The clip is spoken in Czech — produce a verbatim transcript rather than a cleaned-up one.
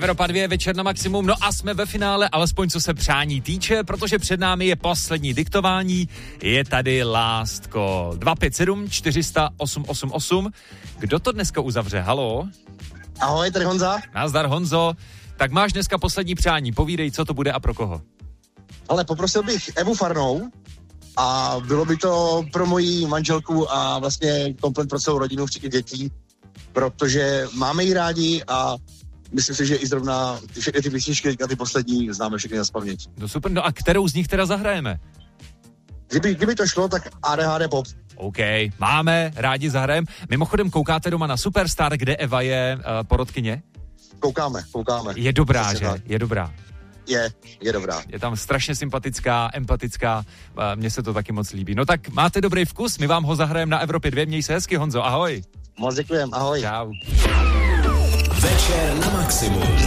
Evropa dva, večer na maximum, no a jsme ve finále, alespoň co se přání týče, protože před námi je poslední diktování, je tady Last Call. dva pět sedm čtyři sta osm osm osm. Kdo to dneska uzavře? Haló? Ahoj, tady Honza. Nazdar, Honzo. Tak máš dneska poslední přání, povídej, co to bude a pro koho. Ale poprosil bych Evu Farnou a bylo by to pro moji manželku a vlastně komplet pro celou rodinu, včetně dětí, protože máme ji rádi a myslím si, že i zrovna ty všechny ty písničky a ty poslední známe všechny na spaměť. No super, no a kterou z nich teda zahrajeme? Kdyby, kdyby to šlo, tak A D H D Pop. OK, máme, rádi zahrajem. Mimochodem koukáte doma na Superstar, kde Eva je uh, porodkyně? Koukáme, koukáme. Je dobrá, Přesně že? tak. Je dobrá. Je, je dobrá. Je tam strašně sympatická, empatická, uh, mně se to taky moc líbí. No tak máte dobrý vkus, my vám ho zahrajeme na Evropě dva, měj se hezky, Honzo, ahoj. Moc děkujem, ahoj. Čau. Večer na maximum.